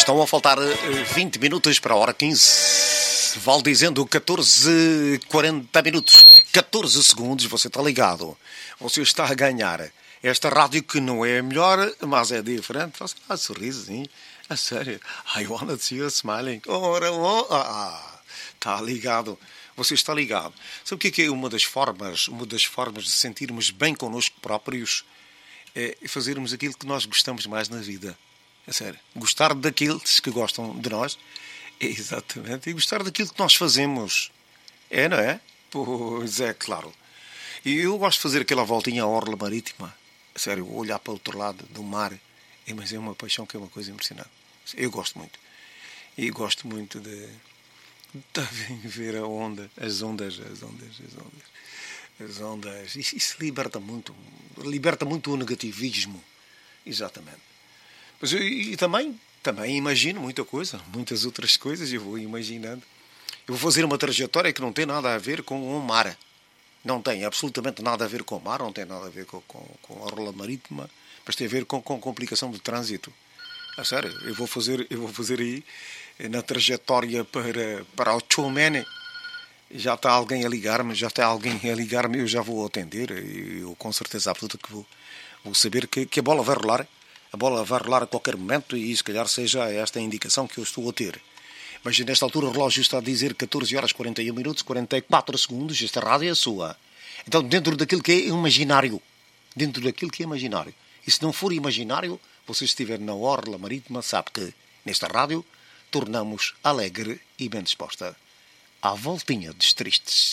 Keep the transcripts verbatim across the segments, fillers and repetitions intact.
Estão a faltar vinte minutos para a hora quinze. Vale dizendo catorze, quarenta minutos. catorze segundos, você está ligado. Você está a ganhar. Esta rádio que não é a melhor, mas é diferente. Você dá um sorrisozinho. A sério. I wanna see you smiling. Ora, oh, ah, está ligado. Você está ligado. Sabe o que é, que é uma das formas, uma das formas de sentirmos bem connosco próprios? É fazermos aquilo que nós gostamos mais na vida. É sério. Gostar daqueles que gostam de nós. É exatamente. E gostar daquilo que nós fazemos. É, não é? Pois é, claro. E eu gosto de fazer aquela voltinha à orla marítima. É sério, olhar para o outro lado do mar. É, mas é uma paixão que é uma coisa impressionante. Eu gosto muito. E gosto muito de, de ver a onda, as ondas, as ondas, as ondas. As ondas. Isso, isso liberta muito. Liberta muito o negativismo. Exatamente. Mas eu, e também, também imagino muita coisa, muitas outras coisas, eu vou imaginando. Eu vou fazer uma trajetória que não tem nada a ver com o mar. Não tem absolutamente nada a ver com o mar, não tem nada a ver com, com, com a orla marítima, mas tem a ver com, com complicação de trânsito. A sério, eu vou fazer, eu vou fazer aí, na trajetória para, para o Chomene, já está alguém a ligar-me, já está alguém a ligar-me, eu já vou atender, eu com certeza absoluta que vou, vou saber que, que a bola vai rolar. A bola vai rolar a qualquer momento e se calhar seja esta a indicação que eu estou a ter. Mas nesta altura o relógio está a dizer catorze horas, quarenta e um minutos, quarenta e quatro segundos. Esta rádio é a sua. Então dentro daquilo que é imaginário. Dentro daquilo que é imaginário. E se não for imaginário, você estiver na orla marítima, sabe que nesta rádio tornamos alegre e bem disposta à voltinha dos tristes.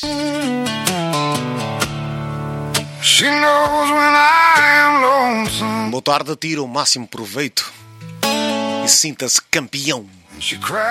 She knows when I am lonesome. Boa tarde, tira o máximo proveito e sinta-se campeão.